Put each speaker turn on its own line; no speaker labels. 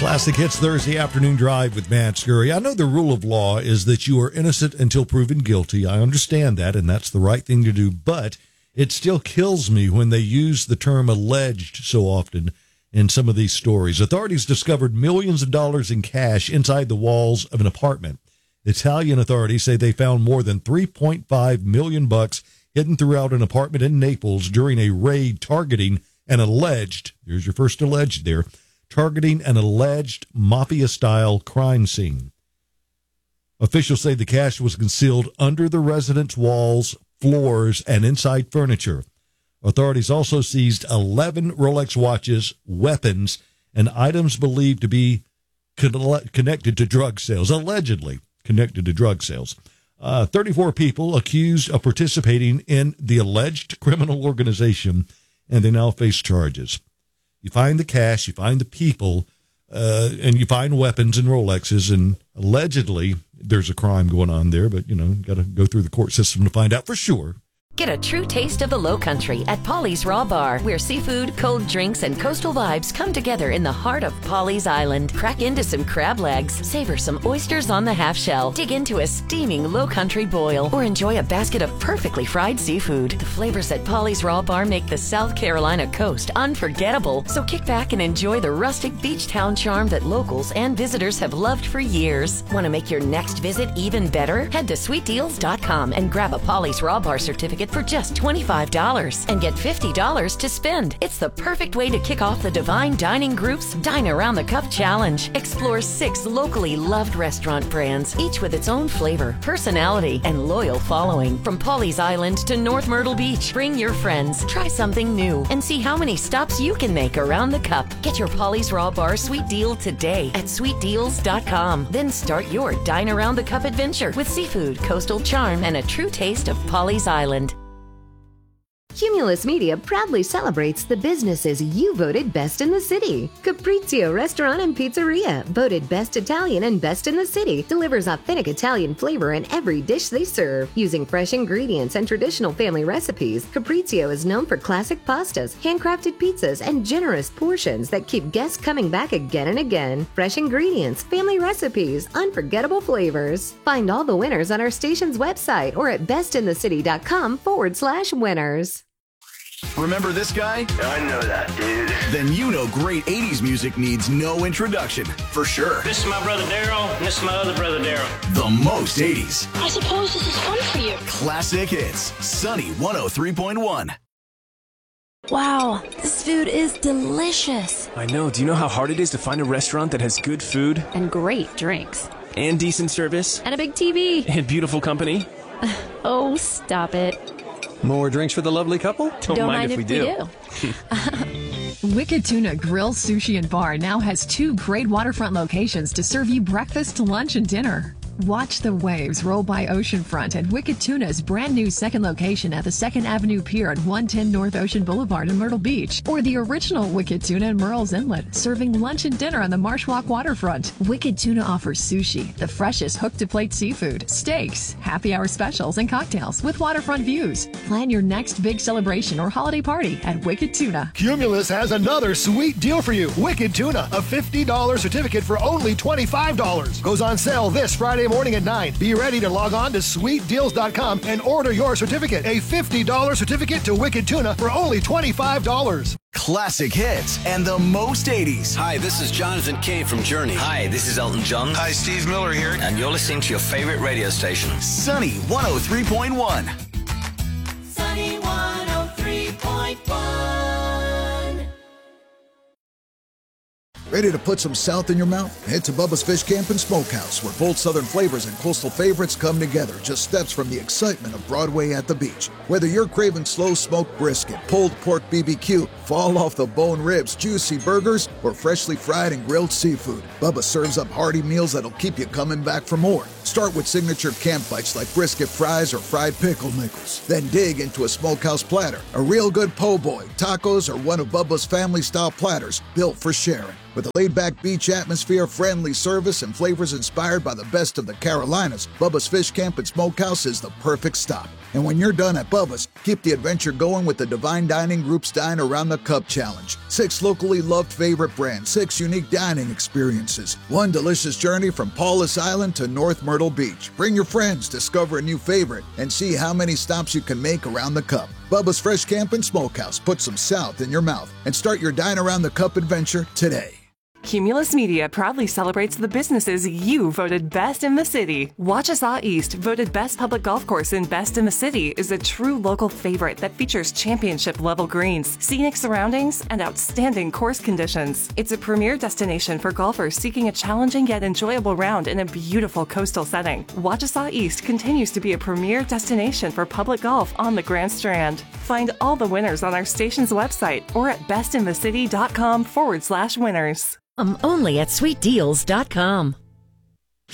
Classic Hits Thursday afternoon drive with Matt Scurry. I know the rule of law is that you are innocent until proven guilty. I understand that, and that's the right thing to do, but it still kills me when they use the term alleged so often in some of these stories. Authorities discovered millions of dollars in cash inside the walls of an apartment. Italian authorities say they found more than $3.5 million hidden throughout an apartment in Naples during a raid targeting an alleged, here's your first alleged there, targeting an alleged mafia-style crime scene. Officials say the cash was concealed under the residence walls, floors, and inside furniture. Authorities also seized 11 Rolex watches, weapons, and items believed to be connected to drug sales, allegedly connected to drug sales. 34 people accused of participating in the alleged criminal organization, and they now face charges. You find the cash, you find the people, and you find weapons and Rolexes, and allegedly there's a crime going on there, but, got to go through the court system to find out for sure.
Get a true taste of the Lowcountry at Polly's Raw Bar, where seafood, cold drinks, and coastal vibes come together in the heart of Polly's Island. Crack into some crab legs, savor some oysters on the half shell, dig into a steaming Lowcountry boil, or enjoy a basket of perfectly fried seafood. The flavors at Polly's Raw Bar make the South Carolina coast unforgettable, so kick back and enjoy the rustic beach town charm that locals and visitors have loved for years. Want to make your next visit even better? Head to sweetdeals.com and grab a Polly's Raw Bar certificate for just $25 and get $50 to spend. It's the perfect way to kick off the Divine Dining Group's Dine Around the Cup Challenge. Explore 6 locally loved restaurant brands, each with its own flavor, personality, and loyal following. From Polly's Island to North Myrtle Beach, bring your friends, try something new, and see how many stops you can make around the cup. Get your Polly's Raw Bar sweet deal today at sweetdeals.com. Then start your Dine Around the Cup adventure with seafood, coastal charm, and a true taste of Polly's Island.
Cumulus Media proudly celebrates the businesses you voted best in the city. Caprizio Restaurant and Pizzeria, voted best Italian and best in the city, delivers authentic Italian flavor in every dish they serve. Using fresh ingredients and traditional family recipes, Caprizio is known for classic pastas, handcrafted pizzas, and generous portions that keep guests coming back again and again. Fresh ingredients, family recipes, unforgettable flavors. Find all the winners on our station's website or at bestinthecity.com/winners.
Remember this guy?
I know that, dude.
Then you know great 80s music needs no introduction, for sure.
This is my brother Daryl, and this is my other brother Daryl.
The most 80s.
I suppose this is fun for you.
Classic Hits, Sunny 103.1.
Wow, this food is delicious.
I know. Do you know how hard it is to find a restaurant that has good food?
And great drinks.
And decent service?
And a big TV.
And beautiful company?
Oh, stop it.
More drinks for the lovely couple?
Don't mind if we do.
Wicked Tuna Grill, Sushi, and Bar now has 2 great waterfront locations to serve you breakfast, lunch, and dinner. Watch the waves roll by oceanfront at Wicked Tuna's brand new second location at the 2nd Avenue Pier at 110 North Ocean Boulevard in Myrtle Beach, or the original Wicked Tuna in Murrells Inlet, serving lunch and dinner on the Marsh Walk waterfront. Wicked Tuna offers sushi, the freshest hook-to-plate seafood, steaks, happy hour specials, and cocktails with waterfront views. Plan your next big celebration or holiday party at Wicked Tuna.
Cumulus has another sweet deal for you. Wicked Tuna, a $50 certificate for only $25. Goes on sale this Friday morning at 9. Be ready to log on to sweetdeals.com and order your certificate. A $50 certificate to Wicked Tuna for only $25.
Classic Hits and the most 80s.
Hi, this is Jonathan Kay from Journey.
Hi, this is Elton John.
Hi, Steve Miller here.
And you're listening to your favorite radio station.
Sunny 103.1.
Sunny 103.1.
Ready to put some south in your mouth? Head to Bubba's Fish Camp and Smokehouse, where bold southern flavors and coastal favorites come together, just steps from the excitement of Broadway at the beach. Whether you're craving slow-smoked brisket, pulled pork BBQ, fall-off-the-bone ribs, juicy burgers, or freshly fried and grilled seafood, Bubba serves up hearty meals that'll keep you coming back for more. Start with signature camp bites like brisket fries or fried pickle nickels. Then dig into a smokehouse platter, a real good po' boy, tacos, or one of Bubba's family-style platters built for sharing. With a laid-back beach atmosphere, friendly service, and flavors inspired by the best of the Carolinas, Bubba's Fish Camp and Smokehouse is the perfect stop. And when you're done at Bubba's, keep the adventure going with the Divine Dining Group's Dine Around the the Cup Challenge. 6 locally loved favorite brands, 6 unique dining experiences, 1 delicious journey from Paulus Island to North Myrtle Beach. Bring your friends, discover a new favorite, and see how many stops you can make around the Cup. Bubba's Fresh Camp and Smokehouse. Put some South in your mouth and start your Dine Around the Cup adventure today.
Cumulus Media proudly celebrates the businesses you voted best in the city. Wachesaw East, voted best public golf course and best in the city, is a true local favorite that features championship-level greens, scenic surroundings, and outstanding course conditions. It's a premier destination for golfers seeking a challenging yet enjoyable round in a beautiful coastal setting. Wachesaw East continues to be a premier destination for public golf on the Grand Strand. Find all the winners on our station's website or at bestinthecity.com/winners.
Only at sweetdeals.com.